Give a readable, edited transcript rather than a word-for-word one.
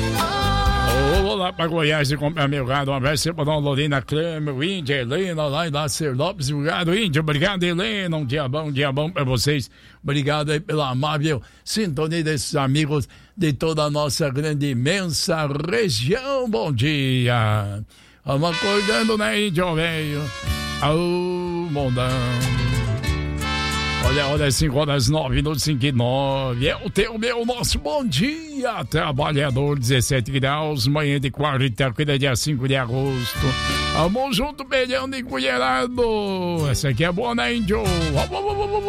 Vou lá pra Goiás e comprar meu gado. Um abraço sempre pra Dona Lorena Kramer, o Índia, Helena, lá em Lacer Lopes, o gado Índia. Obrigado, Helena. Um dia bom pra vocês. Obrigado aí pela amável sintonia desses amigos de toda a nossa grande, imensa região. Bom dia. Vamos acordando, né, Índio, velho? Ao mondão. Olha, 5 horas 9 minutos, 5 e 9. É o teu, meu, nosso bom dia, trabalhador, 17 graus, manhã de quarta-feira, dia 5 de agosto. Vamos junto, beijando e colherado. Essa aqui é boa, né, Índio?